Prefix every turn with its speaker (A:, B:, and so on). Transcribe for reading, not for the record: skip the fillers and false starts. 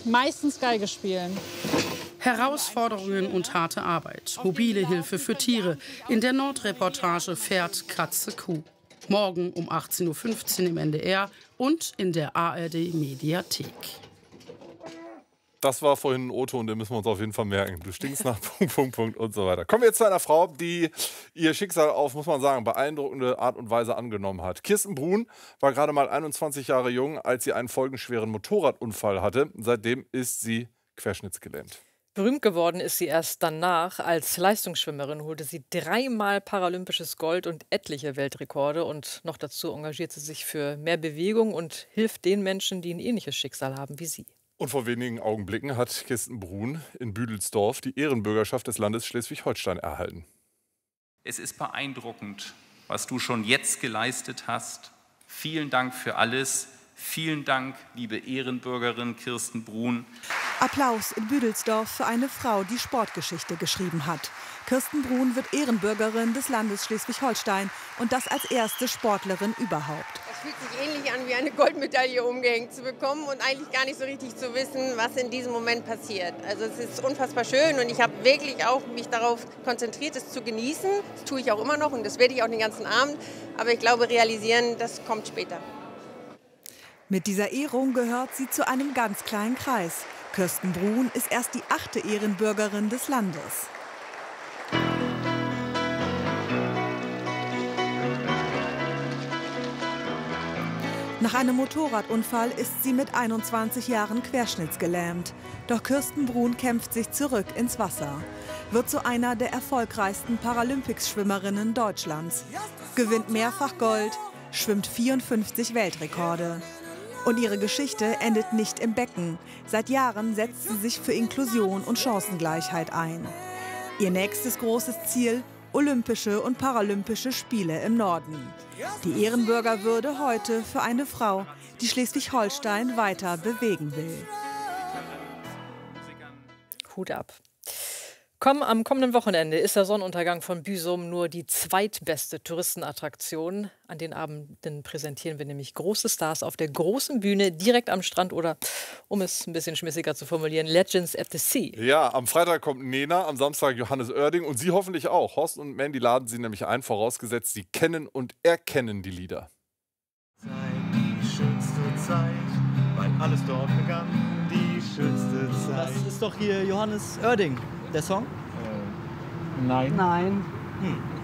A: meistens Geige spielen.
B: Herausforderungen und harte Arbeit. Mobile Hilfe für Tiere. In der Nordreportage Pferd, Katze, Kuh. Morgen um 18:15 Uhr im NDR und in der ARD-Mediathek.
C: Das war vorhin ein O-Ton, den müssen wir uns auf jeden Fall merken. Du stinkst nach Punkt und so weiter. Kommen wir jetzt zu einer Frau, die ihr Schicksal auf, muss man sagen, beeindruckende Art und Weise angenommen hat. Kirsten Bruhn war gerade mal 21 Jahre jung, als sie einen folgenschweren Motorradunfall hatte. Seitdem ist sie querschnittsgelähmt.
D: Berühmt geworden ist sie erst danach. Als Leistungsschwimmerin holte sie 3-mal paralympisches Gold und etliche Weltrekorde. Und noch dazu engagiert sie sich für mehr Bewegung und hilft den Menschen, die ein ähnliches Schicksal haben wie sie.
C: Und vor wenigen Augenblicken hat Kirsten Bruhn in Büdelsdorf die Ehrenbürgerschaft des Landes Schleswig-Holstein erhalten.
E: Es ist beeindruckend, was du schon jetzt geleistet hast. Vielen Dank für alles. Vielen Dank, liebe Ehrenbürgerin Kirsten Bruhn.
F: Applaus in Büdelsdorf für eine Frau, die Sportgeschichte geschrieben hat. Kirsten Bruhn wird Ehrenbürgerin des Landes Schleswig-Holstein und das als erste Sportlerin überhaupt.
G: Es fühlt sich ähnlich an, wie eine Goldmedaille umgehängt zu bekommen und eigentlich gar nicht so richtig zu wissen, was in diesem Moment passiert. Also es ist unfassbar schön und ich habe wirklich auch mich darauf konzentriert, es zu genießen. Das tue ich auch immer noch und das werde ich auch den ganzen Abend. Aber ich glaube, realisieren, das kommt später.
F: Mit dieser Ehrung gehört sie zu einem ganz kleinen Kreis. Kirsten Bruhn ist erst die 8. Ehrenbürgerin des Landes. Nach einem Motorradunfall ist sie mit 21 Jahren querschnittsgelähmt. Doch Kirsten Bruhn kämpft sich zurück ins Wasser, wird zu einer der erfolgreichsten Paralympics-Schwimmerinnen Deutschlands, gewinnt mehrfach Gold, schwimmt 54 Weltrekorde. Und ihre Geschichte endet nicht im Becken. Seit Jahren setzt sie sich für Inklusion und Chancengleichheit ein. Ihr nächstes großes Ziel: Olympische und Paralympische Spiele im Norden. Die Ehrenbürgerwürde heute für eine Frau, die Schleswig-Holstein weiter bewegen will.
D: Hut ab. Am kommenden Wochenende ist der Sonnenuntergang von Büsum nur die zweitbeste Touristenattraktion. An den Abenden präsentieren wir nämlich große Stars auf der großen Bühne direkt am Strand oder, um es ein bisschen schmissiger zu formulieren, Legends at the Sea.
C: Ja, am Freitag kommt Nena, am Samstag Johannes Oerding und Sie hoffentlich auch. Horst und Mandy laden Sie nämlich ein, vorausgesetzt, Sie kennen und erkennen die Lieder.
H: Die schönste Zeit, weil alles dort begann, die schönste Zeit.
I: Das ist doch hier Johannes Oerding, der Song?
H: Nein.
I: Nein.